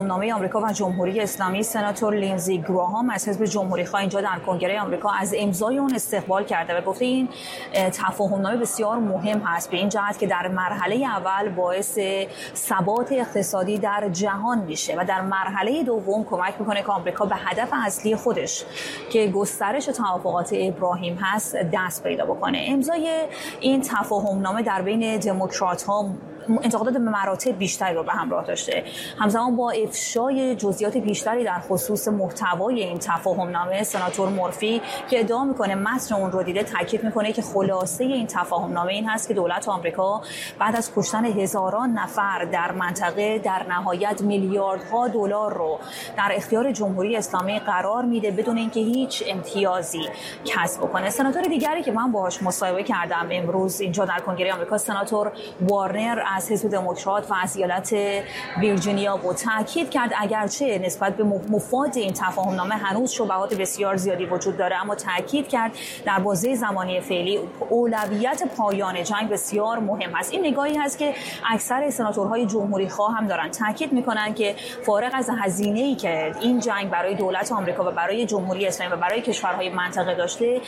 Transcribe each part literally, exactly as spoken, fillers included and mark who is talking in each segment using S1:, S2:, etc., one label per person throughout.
S1: تفاهم‌نامه آمریکا و جمهوری اسلامی، سناتور لینزی گراهام از حزب جمهوری‌خواه اینجا در کنگره آمریکا از امضای اون استقبال کرده و گفته این تفاهم‌نامه بسیار مهم هست به این جهت که در مرحله اول باعث ثبات اقتصادی در جهان میشه و در مرحله دوم کمک میکنه که آمریکا به هدف اصلی خودش که گسترش توافقات ابراهیم هست دست پیدا بکنه. امضای این تفاهم‌نامه در بین دموکرات‌ها انتقادات به مراتب بیشتری رو به همراه داشته، همزمان با افشای جزئیات بیشتری در خصوص محتوای این تفاهم‌نامه. سناتور مورفی که ادعا میکنه متن اون رو دیده تاکید میکنه که خلاصه این تفاهم‌نامه این هست که دولت آمریکا بعد از کشتن هزاران نفر در منطقه در نهایت میلیاردها دلار رو در اختیار جمهوری اسلامی قرار میده بدون اینکه هیچ امتیازی کسب بکنه. سناتور دیگری که من باهاش مصاحبه کردم امروز اینجا در کنگره آمریکا، سناتور وارنر از حزب دموکرات و از ایالت ویرجینیا بود، تاکید کرد اگرچه نسبت به مفاد این تفاهم‌نامه هنوز شبهات بسیار زیادی وجود داره، اما تاکید کرد در بازه زمانی فعلی اولویت پایان جنگ بسیار مهم است. این نگاهی هست که اکثر سناتورهای جمهوری خواه هم دارن، تاکید میکنن که فارغ از هزینه‌ای که این جنگ برای دولت آمریکا و برای جمهوری اسلامی و برای کشورهای منطقه داشته،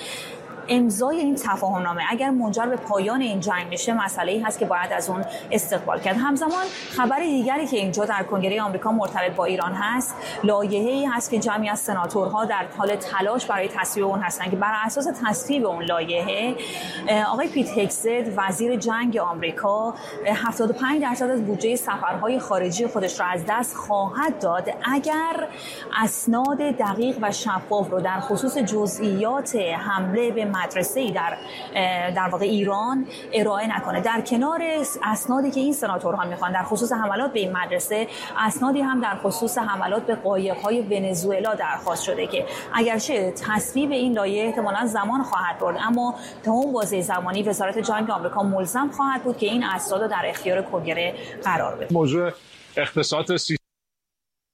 S1: امضای این تفاهم‌نامه اگر منجر به پایان این جنگ میشه مسئله‌ای هست که باید از اون استقبال کرد. همزمان خبر دیگری که اینجا در کنگره آمریکا مرتبط با ایران هست، لایحه‌ای هست که جمعی از سناتورها در حال تلاش برای تصویب اون هستن که بر اساس تصویب اون لایحه آقای پیت هگست وزیر جنگ آمریکا هفتاد و پنج درصد از بودجه سفرهای خارجی خودش را از دست خواهد داد اگر اسناد دقیق و شفاف رو در خصوص جزئیات حمله به مدرسه‌ای در در واقع ایران ارائه نکنه. در کنار اسنادی که این سناتورها میخوان در خصوص حملات به این مدرسه، اسنادی هم در خصوص حملات به قایق‌های ونزوئلا درخواست شده که اگرچه تصویب این لایحه احتمالاً زمان خواهد برد، اما تا اون بازه زمانی وزارت جنگ آمریکا ملزم خواهد بود که این اسناد رو در اختیار کنگره قرار بده.
S2: موضوع اقتصاد